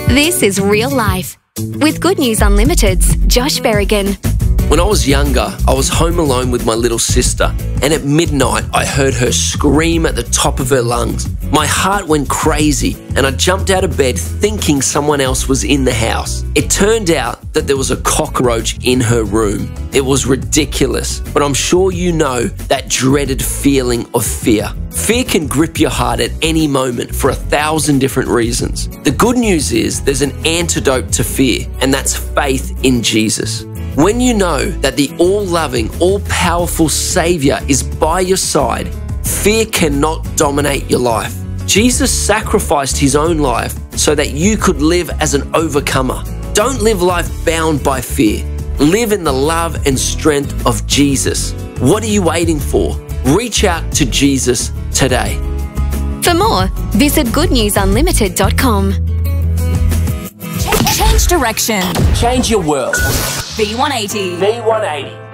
This is Real Life with Good News Unlimited's Josh Berrigan. When I was younger, I was home alone with my little sister, and at midnight I heard her scream at the top of her lungs. My heart went crazy, and I jumped out of bed thinking someone else was in the house. It turned out that there was a cockroach in her room. It was ridiculous, but I'm sure you know that dreaded feeling of fear. Fear can grip your heart at any moment for 1,000 different reasons. The good news is there's an antidote to fear, and that's faith in Jesus. When you know that the all-loving, all-powerful Saviour is by your side, fear cannot dominate your life. Jesus sacrificed his own life so that you could live as an overcomer. Don't live life bound by fear. Live in the love and strength of Jesus. What are you waiting for? Reach out to Jesus today. For more, visit goodnewsunlimited.com. Change direction. Change your world. V180. V180.